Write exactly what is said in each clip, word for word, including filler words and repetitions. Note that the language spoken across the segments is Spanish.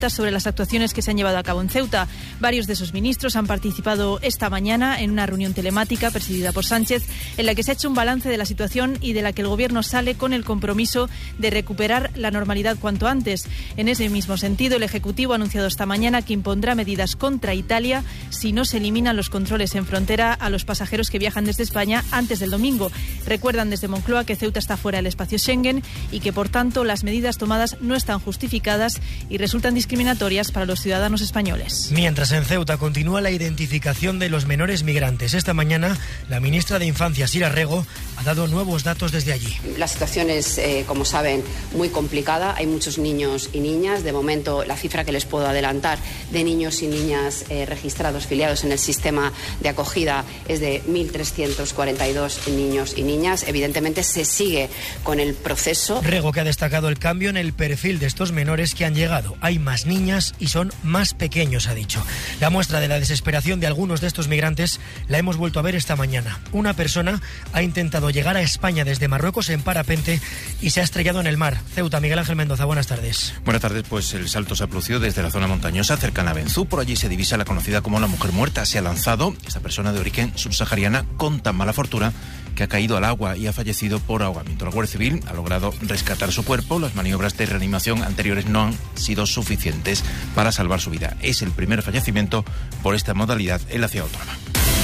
sobre las actuaciones que se han llevado a cabo en Ceuta. Varios de sus ministros han participado esta mañana en una reunión telemática presidida por Sánchez, en la que se ha hecho un balance de la situación y de la que el Gobierno sale con el compromiso de recuperar la normalidad cuanto antes. En ese mismo sentido, el Ejecutivo ha anunciado esta mañana que impondrá medidas contra Italia si no se eliminan los controles en frontera a los pasajeros que viajan desde España antes del domingo. Recuerdan desde Moncloa que Ceuta está fuera del espacio Schengen y que, por tanto, las medidas tomadas no están justificadas y resultan discriminatorias discriminatorias para los ciudadanos españoles. Mientras en Ceuta continúa la identificación de los menores migrantes. Esta mañana la ministra de Infancia, Sira Rego, ha dado nuevos datos desde allí. La situación es, eh, como saben, muy complicada. Hay muchos niños y niñas. De momento, la cifra que les puedo adelantar de niños y niñas eh, registrados, filiados en el sistema de acogida es de mil trescientos cuarenta y dos niños y niñas. Evidentemente, se sigue con el proceso. Rego, que ha destacado el cambio en el perfil de estos menores que han llegado. Hay más niñas y son más pequeños, ha dicho. La muestra de la desesperación de algunos de estos migrantes la hemos vuelto a ver esta mañana. Una persona ha intentado llegar a España desde Marruecos en parapente y se ha estrellado en el mar. Ceuta, Miguel Ángel Mendoza, buenas tardes. Buenas tardes, pues el salto se ha producido desde la zona montañosa cercana a Benzú. Por allí se divisa la conocida como la mujer muerta. Se ha lanzado esta persona de origen subsahariana con tan mala fortuna que ha caído al agua y ha fallecido por ahogamiento. La Guardia Civil ha logrado rescatar su cuerpo. Las maniobras de reanimación anteriores no han sido suficientes para salvar su vida. Es el primer fallecimiento por esta modalidad en la ciudad autónoma.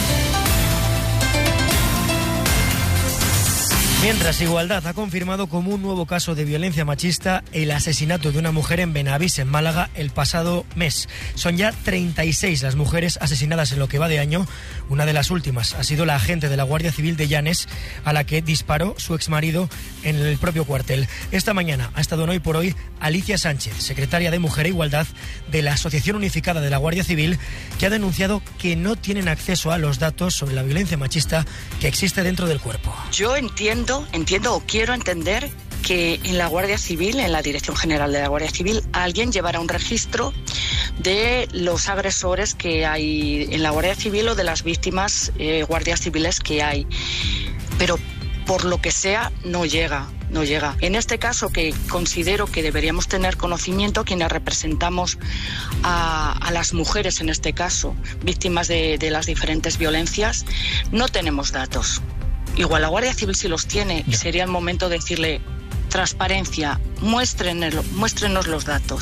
Mientras, Igualdad ha confirmado como un nuevo caso de violencia machista el asesinato de una mujer en Benavís, en Málaga, el pasado mes. Son ya treinta y seis las mujeres asesinadas en lo que va de año. Una de las últimas ha sido la agente de la Guardia Civil de Llanes, a la que disparó su exmarido en el propio cuartel. Esta mañana ha estado en Hoy por Hoy Alicia Sánchez, secretaria de Mujer e Igualdad de la Asociación Unificada de la Guardia Civil, que ha denunciado que no tienen acceso a los datos sobre la violencia machista que existe dentro del cuerpo. Yo entiendo Entiendo o quiero entender que en la Guardia Civil, en la Dirección General de la Guardia Civil, alguien llevará un registro de los agresores que hay en la Guardia Civil o de las víctimas eh, guardias civiles que hay. Pero por lo que sea, no llega. No llega. En este caso, que considero que deberíamos tener conocimiento quienes representamos a, a las mujeres, en este caso, víctimas de, de las diferentes violencias, no tenemos datos. Igual la Guardia Civil sí los tiene y sería el momento de decirle transparencia, muéstrenos, muéstrenos los datos.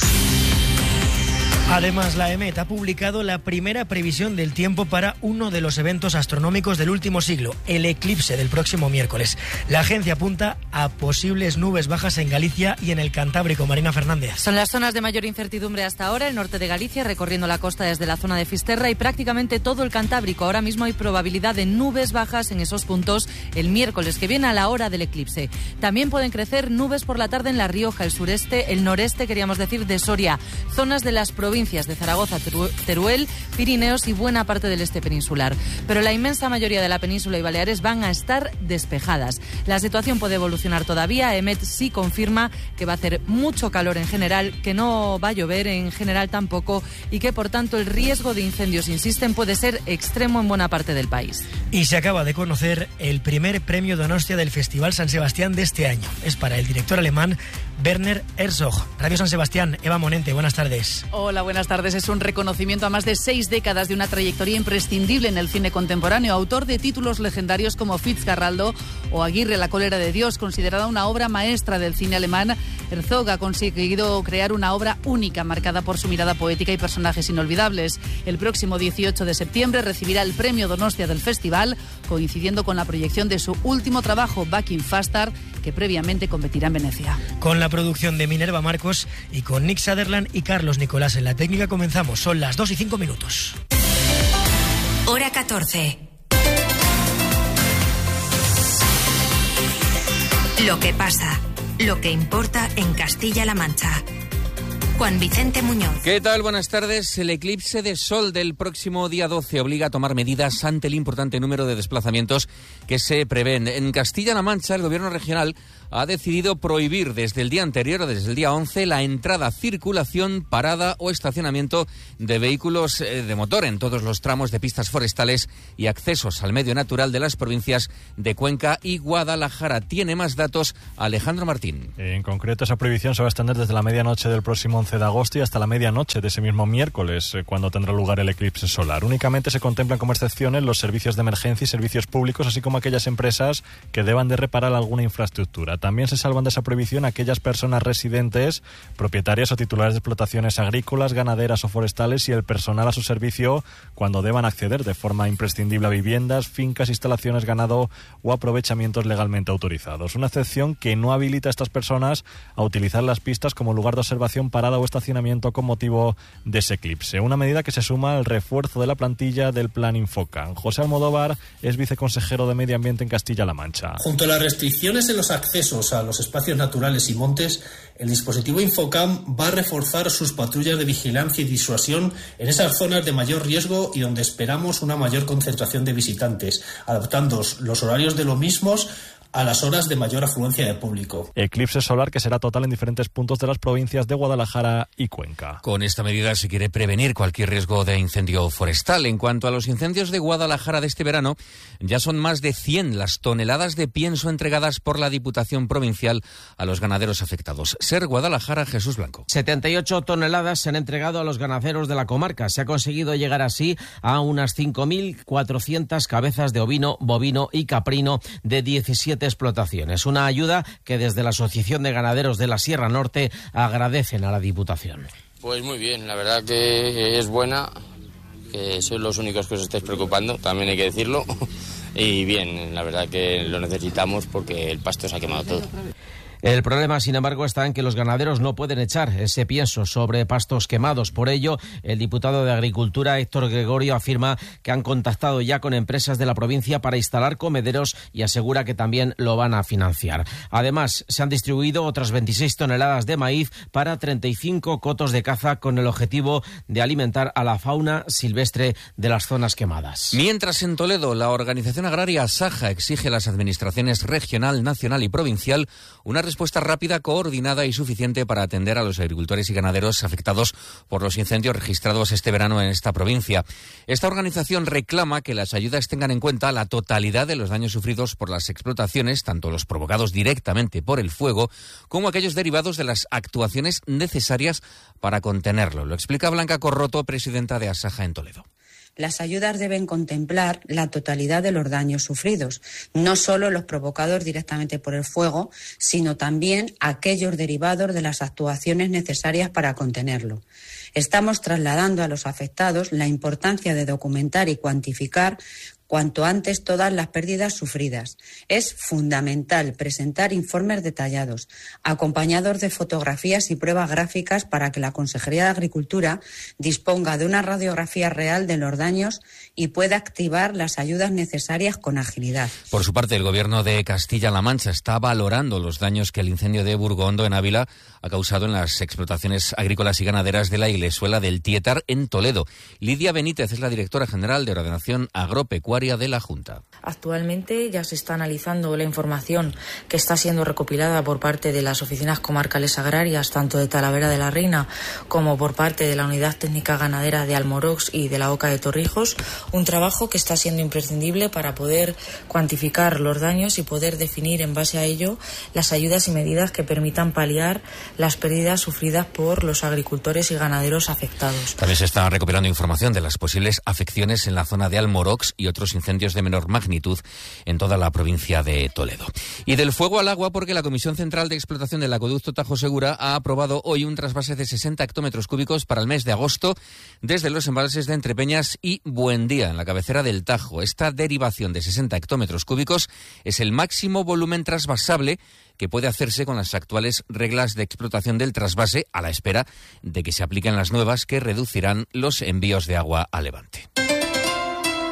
Además, la EMET ha publicado la primera previsión del tiempo para uno de los eventos astronómicos del último siglo, el eclipse del próximo miércoles. La agencia apunta a posibles nubes bajas en Galicia y en el Cantábrico. Marina Fernández. Son las zonas de mayor incertidumbre hasta ahora, el norte de Galicia, recorriendo la costa desde la zona de Fisterra y prácticamente todo el Cantábrico. Ahora mismo hay probabilidad de nubes bajas en esos puntos el miércoles que viene a la hora del eclipse. También pueden crecer nubes por la tarde en La Rioja, el sureste, el noreste, queríamos decir, de Soria, zonas de las provincias de Zaragoza, Teruel, Pirineos y buena parte del este peninsular. Pero la inmensa mayoría de la península y Baleares van a estar despejadas. La situación puede evolucionar todavía. EMET sí confirma que va a hacer mucho calor en general, que no va a llover en general tampoco y que, por tanto, el riesgo de incendios, insisten, puede ser extremo en buena parte del país. Y se acaba de conocer el primer premio Donostia del Festival San Sebastián de este año. Es para el director alemán Werner Herzog. Radio San Sebastián, Eva Monente, buenas tardes. Hola, buenas tardes. Es un reconocimiento a más de seis décadas de una trayectoria imprescindible en el cine contemporáneo. Autor de títulos legendarios como Fitzcarraldo o Aguirre, la cólera de Dios, considerada una obra maestra del cine alemán, Herzog ha conseguido crear una obra única, marcada por su mirada poética y personajes inolvidables. El próximo dieciocho de septiembre recibirá el premio Donostia del festival, coincidiendo con la proyección de su último trabajo, Back in Faster, que previamente competirá en Venecia. Con la producción de Minerva Marcos y con Nick Sutherland y Carlos Nicolás en la técnica comenzamos. Son las dos y cinco minutos. Hora catorce. Lo que pasa, lo que importa en Castilla-La Mancha. Juan Vicente Muñoz. ¿Qué tal? Buenas tardes. El eclipse de sol del próximo día doce obliga a tomar medidas ante el importante número de desplazamientos que se prevén. En Castilla-La Mancha, el gobierno regional ha decidido prohibir desde el día anterior, desde el día once, la entrada, circulación, parada o estacionamiento de vehículos de motor en todos los tramos de pistas forestales y accesos al medio natural de las provincias de Cuenca y Guadalajara. Tiene más datos Alejandro Martín. En concreto, esa prohibición se va a extender desde la medianoche del próximo once de agosto y hasta la medianoche de ese mismo miércoles, cuando tendrá lugar el eclipse solar. Únicamente se contemplan como excepciones los servicios de emergencia y servicios públicos, así como aquellas empresas que deban de reparar alguna infraestructura. También se salvan de esa prohibición aquellas personas residentes, propietarias o titulares de explotaciones agrícolas, ganaderas o forestales y el personal a su servicio cuando deban acceder de forma imprescindible a viviendas, fincas, instalaciones, ganado o aprovechamientos legalmente autorizados. Una excepción que no habilita a estas personas a utilizar las pistas como lugar de observación, parada o estacionamiento con motivo de ese eclipse. Una medida que se suma al refuerzo de la plantilla del Plan Infocan. José Almodóvar es viceconsejero de Medio Ambiente en Castilla-La Mancha. Junto a las restricciones en los accesos a los espacios naturales y montes, el dispositivo Infocam va a reforzar sus patrullas de vigilancia y disuasión en esas zonas de mayor riesgo y donde esperamos una mayor concentración de visitantes, adaptando los horarios de los mismos a las horas de mayor afluencia de público. Eclipse solar que será total en diferentes puntos de las provincias de Guadalajara y Cuenca. Con esta medida se quiere prevenir cualquier riesgo de incendio forestal. En cuanto a los incendios de Guadalajara de este verano, ya son más de cien las toneladas de pienso entregadas por la Diputación Provincial a los ganaderos afectados. Ser Guadalajara, Jesús Blanco. setenta y ocho toneladas se han entregado a los ganaderos de la comarca. Se ha conseguido llegar así a unas cinco mil cuatrocientas cabezas de ovino, bovino y caprino de diecisiete explotaciones. Una ayuda que desde la Asociación de Ganaderos de la Sierra Norte agradecen a la Diputación. Pues muy bien, la verdad que es buena, que sois los únicos que os estáis preocupando, también hay que decirlo, y bien, la verdad que lo necesitamos porque el pasto se ha quemado todo. El problema, sin embargo, está en que los ganaderos no pueden echar ese pienso sobre pastos quemados. Por ello, el diputado de Agricultura, Héctor Gregorio, afirma que han contactado ya con empresas de la provincia para instalar comederos y asegura que también lo van a financiar. Además, se han distribuido otras veintiséis toneladas de maíz para treinta y cinco cotos de caza con el objetivo de alimentar a la fauna silvestre de las zonas quemadas. Mientras en Toledo, la organización agraria Asaja exige a las administraciones regional, nacional y provincial una respuesta rápida, coordinada y suficiente para atender a los agricultores y ganaderos afectados por los incendios registrados este verano en esta provincia. Esta organización reclama que las ayudas tengan en cuenta la totalidad de los daños sufridos por las explotaciones, tanto los provocados directamente por el fuego como aquellos derivados de las actuaciones necesarias para contenerlo. Lo explica Blanca Corroto, presidenta de Asaja en Toledo. Las ayudas deben contemplar la totalidad de los daños sufridos, no solo los provocados directamente por el fuego, sino también aquellos derivados de las actuaciones necesarias para contenerlo. Estamos trasladando a los afectados la importancia de documentar y cuantificar cuanto antes todas las pérdidas sufridas. Es fundamental presentar informes detallados, acompañados de fotografías y pruebas gráficas para que la Consejería de Agricultura disponga de una radiografía real de los daños y pueda activar las ayudas necesarias con agilidad. Por su parte, el Gobierno de Castilla-La Mancha está valorando los daños que el incendio de Burgondo en Ávila ha causado en las explotaciones agrícolas y ganaderas de la Iglesuela del Tietar en Toledo. Lidia Benítez es la directora general de Ordenación Agropecuaria de la Junta. Actualmente ya se está analizando la información que está siendo recopilada por parte de las oficinas comarcales agrarias, tanto de Talavera de la Reina como por parte de la Unidad Técnica Ganadera de Almorox y de la Oca de Torrijos, un trabajo que está siendo imprescindible para poder cuantificar los daños y poder definir en base a ello las ayudas y medidas que permitan paliar las pérdidas sufridas por los agricultores y ganaderos afectados. También se está recopilando información de las posibles afecciones en la zona de Almorox y otros incendios de menor magnitud en toda la provincia de Toledo. Y del fuego al agua, porque la Comisión Central de Explotación del Acueducto Tajo Segura ha aprobado hoy un trasvase de sesenta hectómetros cúbicos para el mes de agosto desde los embalses de Entrepeñas y Buendía, en la cabecera del Tajo. Esta derivación de sesenta hectómetros cúbicos es el máximo volumen trasvasable que puede hacerse con las actuales reglas de explotación del trasvase, a la espera de que se apliquen las nuevas que reducirán los envíos de agua a Levante.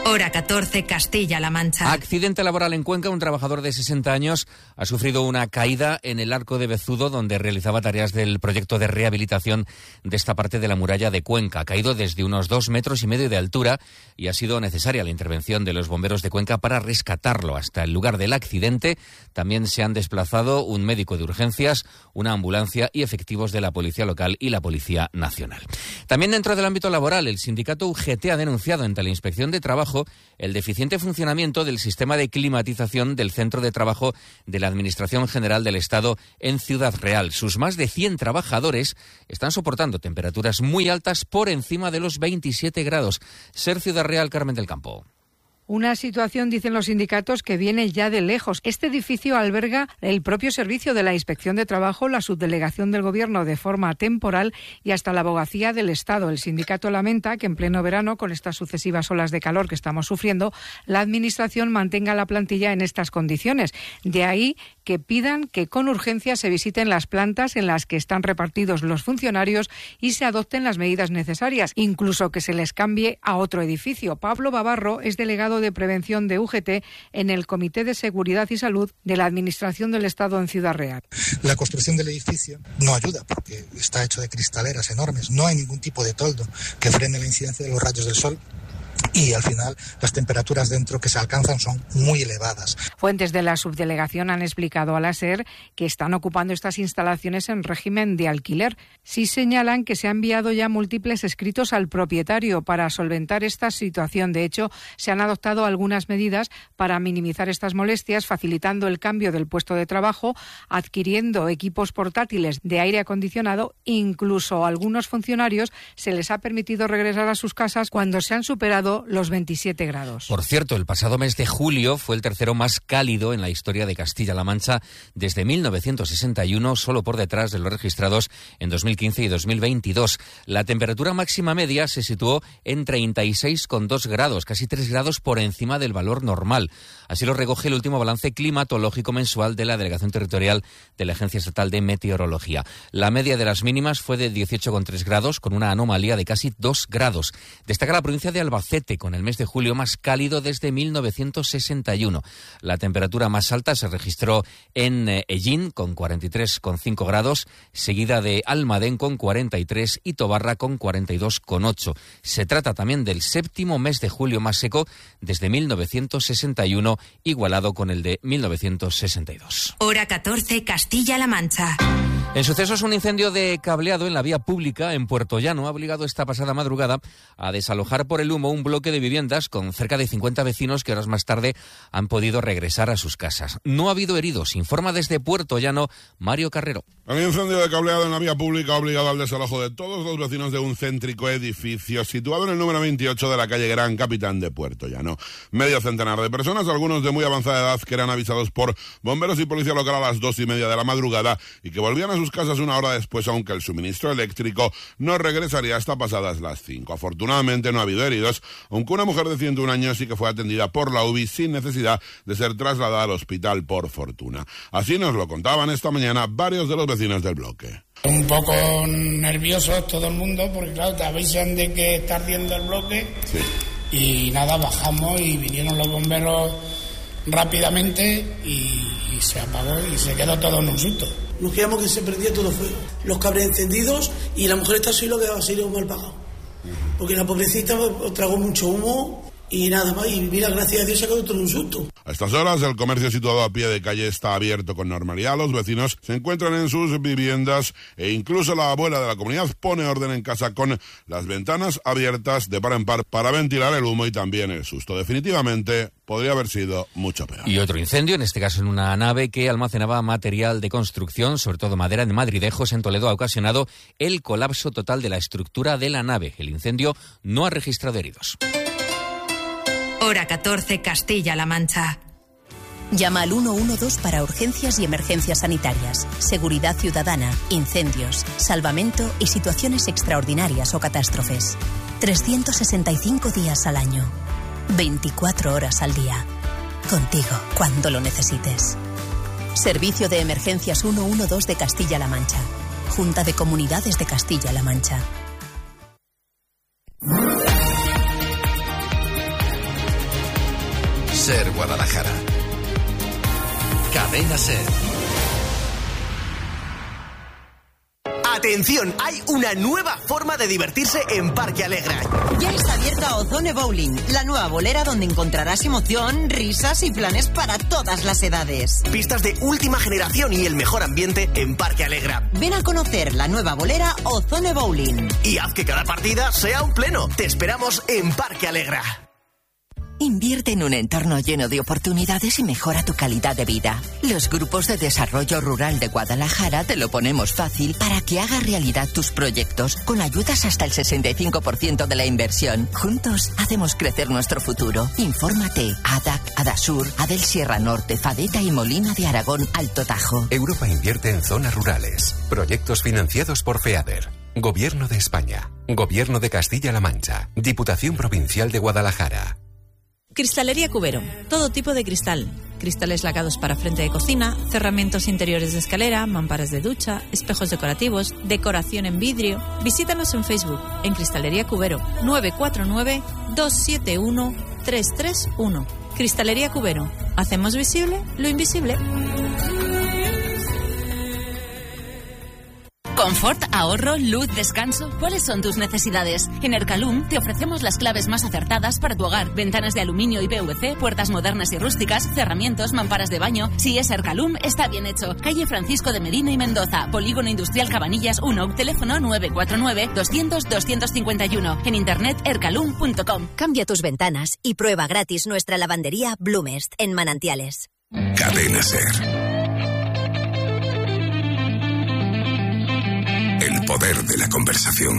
Hora catorce, Castilla-La Mancha. Accidente laboral en Cuenca. Un trabajador de sesenta años ha sufrido una caída en el Arco de Bezudo, donde realizaba tareas del proyecto de rehabilitación de esta parte de la muralla de Cuenca. Ha caído desde unos dos metros y medio de altura y ha sido necesaria la intervención de los bomberos de Cuenca para rescatarlo. Hasta el lugar del accidente también se han desplazado un médico de urgencias, una ambulancia y efectivos de la Policía Local y la Policía Nacional. También dentro del ámbito laboral, el sindicato U G T ha denunciado ante la Inspección de Trabajo el deficiente funcionamiento del sistema de climatización del centro de trabajo de la Administración General del Estado en Ciudad Real. Sus más de cien trabajadores están soportando temperaturas muy altas por encima de los veintisiete grados. Ser Ciudad Real, Carmen del Campo. Una situación, dicen los sindicatos, que viene ya de lejos. Este edificio alberga el propio servicio de la Inspección de Trabajo, la subdelegación del Gobierno de forma temporal y hasta la Abogacía del Estado. El sindicato lamenta que en pleno verano, con estas sucesivas olas de calor que estamos sufriendo, la Administración mantenga la plantilla en estas condiciones. De ahí que pidan que con urgencia se visiten las plantas en las que están repartidos los funcionarios y se adopten las medidas necesarias, incluso que se les cambie a otro edificio. Pablo Bavarro es delegado de Prevención de U G T en el Comité de Seguridad y Salud de la Administración del Estado en Ciudad Real. La construcción del edificio no ayuda porque está hecho de cristaleras enormes, no hay ningún tipo de toldo que frene la incidencia de los rayos del sol. Y al final las temperaturas dentro que se alcanzan son muy elevadas. Fuentes de la subdelegación han explicado a la SER que están ocupando estas instalaciones en régimen de alquiler. Sí señalan que se han enviado ya múltiples escritos al propietario para solventar esta situación. De hecho, se han adoptado algunas medidas para minimizar estas molestias, facilitando el cambio del puesto de trabajo, adquiriendo equipos portátiles de aire acondicionado. Incluso a algunos funcionarios se les ha permitido regresar a sus casas cuando se han superado los veintisiete grados. Por cierto, el pasado mes de julio fue el tercero más cálido en la historia de Castilla-La Mancha desde mil novecientos sesenta y uno, solo por detrás de los registrados en dos mil quince y dos mil veintidós. La temperatura máxima media se situó en treinta y seis coma dos grados, casi tres grados por encima del valor normal. Así lo recoge el último balance climatológico mensual de la Delegación Territorial de la Agencia Estatal de Meteorología. La media de las mínimas fue de dieciocho coma tres grados, con una anomalía de casi dos grados. Destaca la provincia de Albacete, con el mes de julio más cálido desde mil novecientos sesenta y uno. La temperatura más alta se registró en eh, Ellín, con cuarenta y tres coma cinco grados, seguida de Almadén con cuarenta y tres y Tobarra con cuarenta y dos coma ocho. Se trata también del séptimo mes de julio más seco desde mil novecientos sesenta y uno, igualado con el de mil novecientos sesenta y dos. Hora catorce, Castilla-La Mancha. En sucesos, un incendio de cableado en la vía pública en Puerto Llano ha obligado esta pasada madrugada a desalojar por el humo un bloque de viviendas con cerca de cincuenta vecinos que horas más tarde han podido regresar a sus casas. No ha habido heridos, informa desde Puerto Llano Mario Carrero. El incendio de cableado en la vía pública ha obligado al desalojo de todos los vecinos de un céntrico edificio situado en el número veintiocho de la calle Gran Capitán de Puerto Llano. Medio centenar de personas, algunos de muy avanzada edad, que eran avisados por bomberos y policía local a las dos y media de la madrugada y que volvían a sus casas una hora después, aunque el suministro eléctrico no regresaría hasta pasadas las cinco. Afortunadamente no ha habido heridos, aunque una mujer de ciento un años sí que fue atendida por la U B I sin necesidad de ser trasladada al hospital, por fortuna. Así nos lo contaban esta mañana varios de los vecinos del bloque. Un poco nerviosos todo el mundo, porque claro, te avisan de que está ardiendo el bloque. Sí. Y nada, bajamos y vinieron los bomberos rápidamente y, y se apagó y se quedó todo en un susto. Nos quedamos que se prendía todo fuego, los cables encendidos y la mujer está así, lo quedaba así, lo mal pagado. Porque la pobrecita tragó mucho humo y nada más, y mira, gracias a Dios se quedó todo un susto. A estas horas el comercio situado a pie de calle está abierto con normalidad, los vecinos se encuentran en sus viviendas e incluso la abuela de la comunidad pone orden en casa con las ventanas abiertas de par en par para ventilar el humo y también el susto. Definitivamente podría haber sido mucho peor. Y otro incendio, en este caso en una nave que almacenaba material de construcción, sobre todo madera, en Madridejos, en Toledo, ha ocasionado el colapso total de la estructura de la nave. El incendio no ha registrado heridos. Hora catorce, Castilla-La Mancha. Llama al uno uno dos para urgencias y emergencias sanitarias, seguridad ciudadana, incendios, salvamento y situaciones extraordinarias o catástrofes. trescientos sesenta y cinco días al año, veinticuatro horas al día. Contigo cuando lo necesites. Servicio de Emergencias ciento doce de Castilla-La Mancha. Junta de Comunidades de Castilla-La Mancha. Ser Guadalajara. Cadena Ser. ¡Atención! Hay una nueva forma de divertirse en Parque Alegra. Ya está abierta Ozone Bowling, la nueva bolera donde encontrarás emoción, risas y planes para todas las edades. Pistas de última generación y el mejor ambiente en Parque Alegra. Ven a conocer la nueva bolera Ozone Bowling. Y haz que cada partida sea un pleno. Te esperamos en Parque Alegra. Invierte en un entorno lleno de oportunidades y mejora tu calidad de vida. Los grupos de desarrollo rural de Guadalajara te lo ponemos fácil para que hagas realidad tus proyectos, con ayudas hasta el sesenta y cinco por ciento de la inversión. Juntos hacemos crecer nuestro futuro. Infórmate. A D A C, Adasur, Adel Sierra Norte, Fadeta y Molina de Aragón, Alto Tajo. Europa invierte en zonas rurales. Proyectos financiados por FEADER. Gobierno de España. Gobierno de Castilla-La Mancha. Diputación Provincial de Guadalajara. Cristalería Cubero. Todo tipo de cristal. Cristales lacados para frente de cocina, cerramientos interiores de escalera, mamparas de ducha, espejos decorativos, decoración en vidrio. Visítanos en Facebook, en Cristalería Cubero, nueve cuatro nueve, dos siete uno, tres tres uno. Cristalería Cubero. Hacemos visible lo invisible. Confort, ahorro, luz, descanso. ¿Cuáles son tus necesidades? En Ercalum te ofrecemos las claves más acertadas para tu hogar. Ventanas de aluminio y P V C, puertas modernas y rústicas, cerramientos, mamparas de baño. Si es Ercalum, está bien hecho. Calle Francisco de Medina y Mendoza, Polígono Industrial Cabanillas uno, teléfono nueve cuatro nueve, doscientos, doscientos cincuenta y uno. En internet ercalum punto com. Cambia tus ventanas y prueba gratis nuestra lavandería Blumest en Manantiales. Cadena Ser. El poder de la conversación.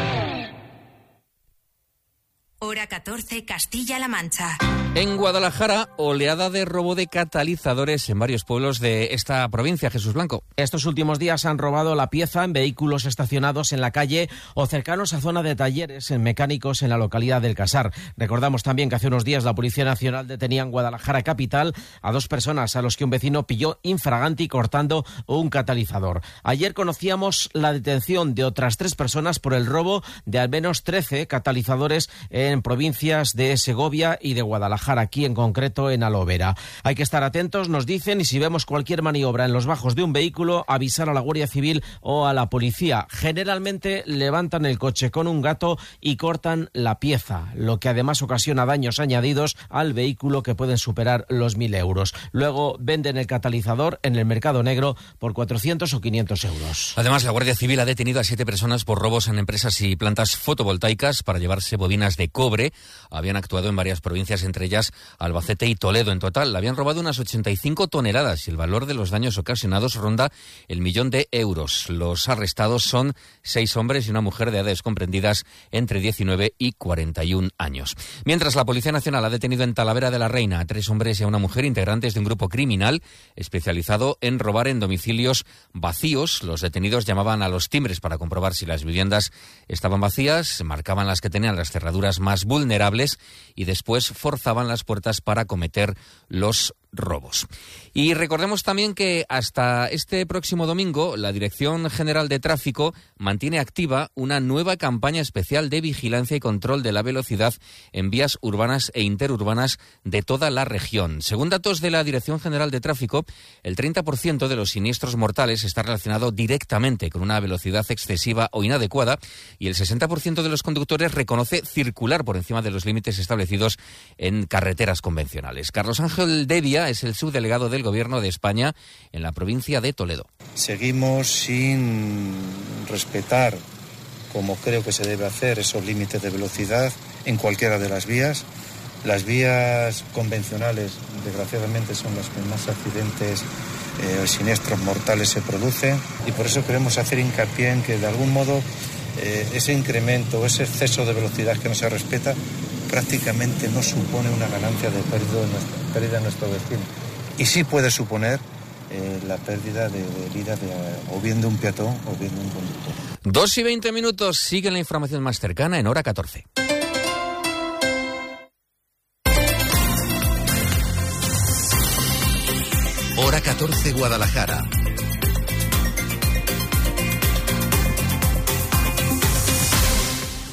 Hora catorce, Castilla-La Mancha. En Guadalajara, oleada de robo de catalizadores en varios pueblos de esta provincia. Jesús Blanco. Estos últimos días han robado la pieza en vehículos estacionados en la calle o cercanos a zona de talleres en mecánicos en la localidad del Casar. Recordamos también que hace unos días la Policía Nacional detenía en Guadalajara capital a dos personas a los que un vecino pilló infraganti cortando un catalizador. Ayer conocíamos la detención de otras tres personas por el robo de al menos trece catalizadores en provincias de Segovia y de Guadalajara, aquí en concreto en Alovera. Hay que estar atentos, nos dicen, y si vemos cualquier maniobra en los bajos de un vehículo, avisar a la Guardia Civil o a la policía. Generalmente levantan el coche con un gato y cortan la pieza, lo que además ocasiona daños añadidos al vehículo que pueden superar los mil euros. Luego venden el catalizador en el mercado negro por cuatrocientos o quinientos euros. Además, la Guardia Civil ha detenido a siete personas por robos en empresas y plantas fotovoltaicas para llevarse bobinas de cobre. Habían actuado en varias provincias, entre ellas Albacete y Toledo. En total, habían robado unas ochenta y cinco toneladas y el valor de los daños ocasionados ronda el millón de euros. Los arrestados son seis hombres y una mujer de edades comprendidas entre diecinueve y cuarenta y un años. Mientras, la Policía Nacional ha detenido en Talavera de la Reina a tres hombres y a una mujer integrantes de un grupo criminal especializado en robar en domicilios vacíos. Los detenidos llamaban a los timbres para comprobar si las viviendas estaban vacías, marcaban las que tenían las cerraduras más vulnerables y después forzaban las puertas para cometer los robos. Y recordemos también que hasta este próximo domingo la Dirección General de Tráfico mantiene activa una nueva campaña especial de vigilancia y control de la velocidad en vías urbanas e interurbanas de toda la región. Según datos de la Dirección General de Tráfico, el treinta por ciento de los siniestros mortales está relacionado directamente con una velocidad excesiva o inadecuada y el sesenta por ciento de los conductores reconoce circular por encima de los límites establecidos en carreteras convencionales. Carlos Ángel Devia es el subdelegado del Gobierno de España en la provincia de Toledo. Seguimos sin respetar, como creo que se debe hacer, esos límites de velocidad en cualquiera de las vías. Las vías convencionales, desgraciadamente, son las que más accidentes o eh, siniestros mortales se producen y por eso queremos hacer hincapié en que, de algún modo, eh, ese incremento, ese exceso de velocidad que no se respeta prácticamente no supone una ganancia de pérdida de nuestro, pérdida de nuestro destino. Y sí puede suponer eh, la pérdida de, de vida de, o bien de un peatón o bien de un conductor. Dos y veinte minutos, sigue la información más cercana en hora catorce. Hora catorce, Guadalajara.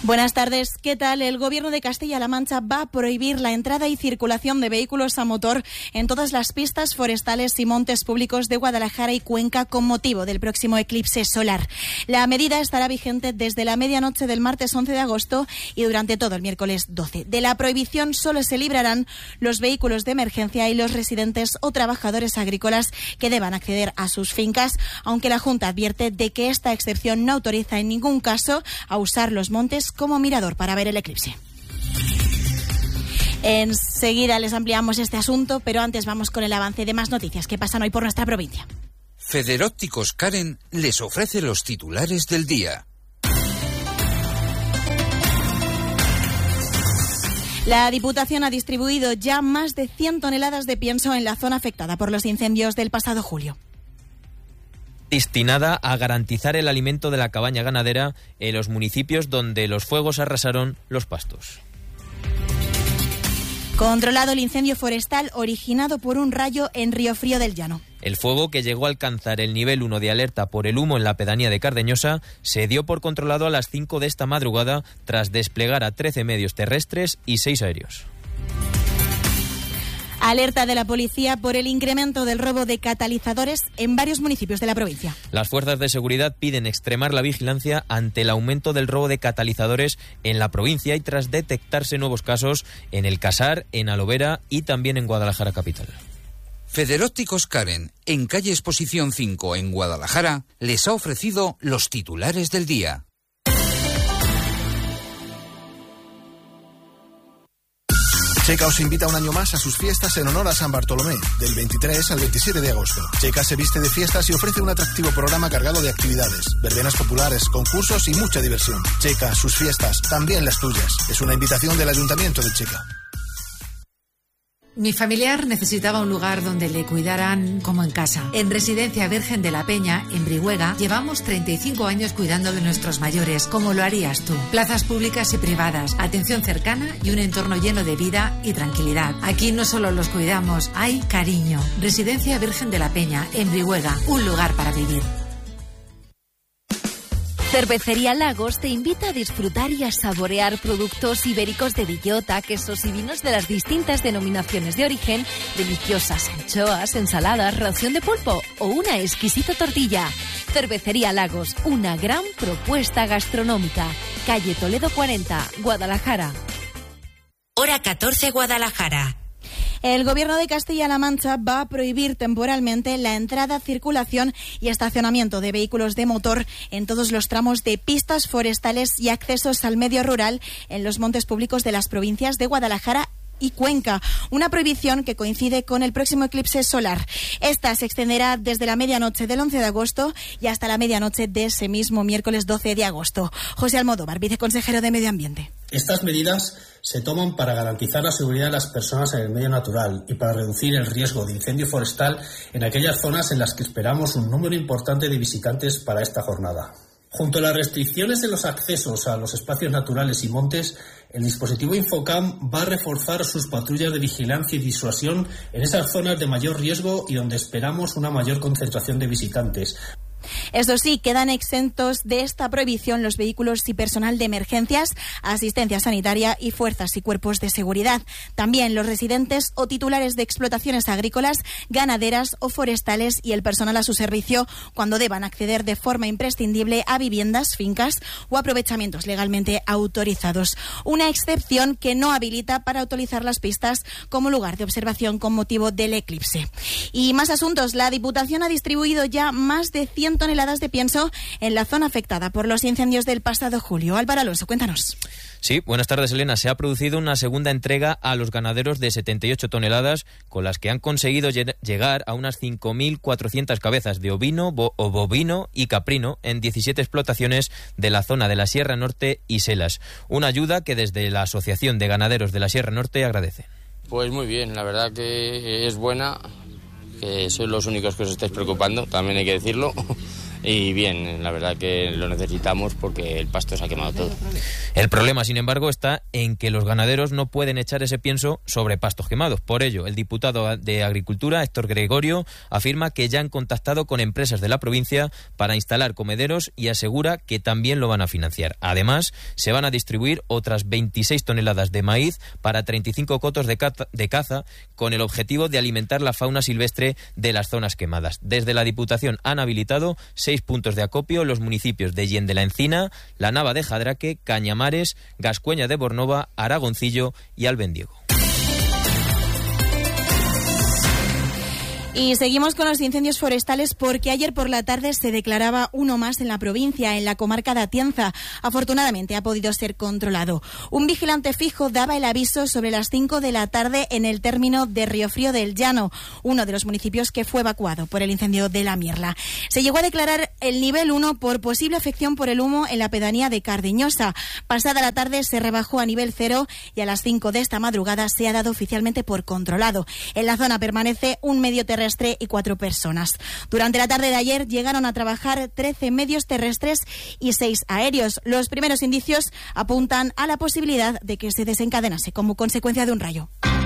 Buenas tardes. ¿Qué tal? El Gobierno de Castilla-La Mancha va a prohibir la entrada y circulación de vehículos a motor en todas las pistas forestales y montes públicos de Guadalajara y Cuenca con motivo del próximo eclipse solar. La medida estará vigente desde la medianoche del martes once de agosto y durante todo el miércoles doce. De la prohibición solo se librarán los vehículos de emergencia y los residentes o trabajadores agrícolas que deban acceder a sus fincas, aunque la Junta advierte de que esta excepción no autoriza en ningún caso a usar los montes como mirador para ver el eclipse. Enseguida les ampliamos este asunto, pero antes vamos con el avance de más noticias que pasan hoy por nuestra provincia. Federópticos Karen les ofrece los titulares del día. La Diputación ha distribuido ya más de cien toneladas de pienso en la zona afectada por los incendios del pasado julio. Destinada a garantizar el alimento de la cabaña ganadera en los municipios donde los fuegos arrasaron los pastos. Controlado el incendio forestal originado por un rayo en Riofrío del Llano. El fuego, que llegó a alcanzar el nivel uno de alerta por el humo en la pedanía de Cardeñosa, se dio por controlado a las cinco de esta madrugada tras desplegar a trece medios terrestres y seis aéreos. Alerta de la policía por el incremento del robo de catalizadores en varios municipios de la provincia. Las fuerzas de seguridad piden extremar la vigilancia ante el aumento del robo de catalizadores en la provincia y tras detectarse nuevos casos en El Casar, en Alovera y también en Guadalajara capital. Federópticos Karen, en calle Exposición cinco en Guadalajara, les ha ofrecido los titulares del día. Checa os invita un año más a sus fiestas en honor a San Bartolomé, del veintitrés al veintisiete de agosto. Checa se viste de fiestas y ofrece un atractivo programa cargado de actividades, verbenas populares, concursos y mucha diversión. Checa, sus fiestas, también las tuyas. Es una invitación del Ayuntamiento de Checa. Mi familiar necesitaba un lugar donde le cuidaran como en casa. En Residencia Virgen de la Peña, en Brihuega, llevamos treinta y cinco años cuidando de nuestros mayores, como lo harías tú. Plazas públicas y privadas, atención cercana y un entorno lleno de vida y tranquilidad. Aquí no solo los cuidamos, hay cariño. Residencia Virgen de la Peña, en Brihuega, un lugar para vivir. Cervecería Lagos te invita a disfrutar y a saborear productos ibéricos de bellota, quesos y vinos de las distintas denominaciones de origen, deliciosas anchoas, ensaladas, ración de pulpo o una exquisita tortilla. Cervecería Lagos, una gran propuesta gastronómica. Calle Toledo cuarenta, Guadalajara. Hora catorce, Guadalajara. El Gobierno de Castilla-La Mancha va a prohibir temporalmente la entrada, circulación y estacionamiento de vehículos de motor en todos los tramos de pistas forestales y accesos al medio rural en los montes públicos de las provincias de Guadalajara y Cuenca, una prohibición que coincide con el próximo eclipse solar. Esta se extenderá desde la medianoche del once de agosto y hasta la medianoche de ese mismo miércoles doce de agosto. José Almodóvar, viceconsejero de Medio Ambiente. Estas medidas se toman para garantizar la seguridad de las personas en el medio natural y para reducir el riesgo de incendio forestal en aquellas zonas en las que esperamos un número importante de visitantes para esta jornada. Junto a las restricciones en los accesos a los espacios naturales y montes, el dispositivo Infocam va a reforzar sus patrullas de vigilancia y disuasión en esas zonas de mayor riesgo y donde esperamos una mayor concentración de visitantes. Eso sí, quedan exentos de esta prohibición los vehículos y personal de emergencias, asistencia sanitaria y fuerzas y cuerpos de seguridad. También los residentes o titulares de explotaciones agrícolas, ganaderas o forestales y el personal a su servicio cuando deban acceder de forma imprescindible a viviendas, fincas o aprovechamientos legalmente autorizados. Una excepción que no habilita para utilizar las pistas como lugar de observación con motivo del eclipse. Y más asuntos. La Diputación ha distribuido ya más de cien toneladas de pienso en la zona afectada por los incendios del pasado julio. Álvaro Alonso, cuéntanos. Sí, buenas tardes, Elena. Se ha producido una segunda entrega a los ganaderos de setenta y ocho toneladas, con las que han conseguido llegar a unas cinco mil cuatrocientas cabezas de ovino, bo- o bovino y caprino en diecisiete explotaciones de la zona de la Sierra Norte y Selas. Una ayuda que desde la Asociación de Ganaderos de la Sierra Norte agradece. Pues muy bien, la verdad que es buena, que sois los únicos que os estáis preocupando, también hay que decirlo. y bien, la verdad que lo necesitamos porque el pasto se ha quemado todo. El problema, sin embargo, está en que los ganaderos no pueden echar ese pienso sobre pastos quemados. Por ello, el diputado de Agricultura, Héctor Gregorio, afirma que ya han contactado con empresas de la provincia para instalar comederos y asegura que también lo van a financiar. Además, se van a distribuir otras veintiséis toneladas de maíz para treinta y cinco cotos de caza, de caza con el objetivo de alimentar la fauna silvestre de las zonas quemadas. Desde la Diputación han habilitado seis puntos de acopio en los municipios de Yen de la Encina, La Nava de Jadraque, Cañamares, Gascueña de Bornova, Aragoncillo y Albendiego. Y seguimos con los incendios forestales porque ayer por la tarde se declaraba uno más en la provincia, en la comarca de Atienza. Afortunadamente ha podido ser controlado. Un vigilante fijo daba el aviso sobre las cinco de la tarde en el término de Riofrío del Llano, uno de los municipios que fue evacuado por el incendio de la Mierla. Se llegó a declarar el nivel uno por posible afección por el humo en la pedanía de Cardeñosa. Pasada la tarde se rebajó a nivel cero y a las cinco de esta madrugada se ha dado oficialmente por controlado. En la zona permanece un medio terrestre y cuatro personas. Durante la tarde de ayer llegaron a trabajar trece medios terrestres y seis aéreos. Los primeros indicios apuntan a la posibilidad de que se desencadenase como consecuencia de un rayo.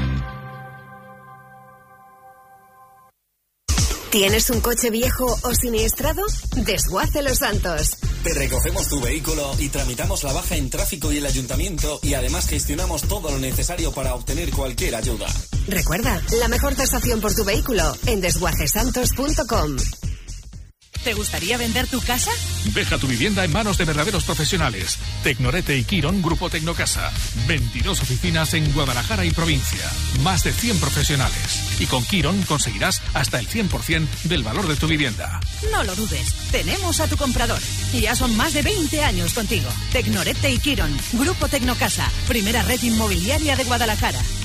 ¿Tienes un coche viejo o siniestrado? Desguace Los Santos. Te recogemos tu vehículo y tramitamos la baja en tráfico y el ayuntamiento y además gestionamos todo lo necesario para obtener cualquier ayuda. Recuerda, la mejor tasación por tu vehículo en desguace santos punto com. ¿Te gustaría vender tu casa? Deja tu vivienda en manos de verdaderos profesionales. Tecnorete y Quirón, Grupo Tecnocasa. veintidós oficinas en Guadalajara y provincia. Más de cien profesionales. Y con Quirón conseguirás hasta el cien por ciento del valor de tu vivienda. No lo dudes. Tenemos a tu comprador. Y ya son más de veinte años contigo. Tecnorete y Quirón, Grupo Tecnocasa. Primera red inmobiliaria de Guadalajara.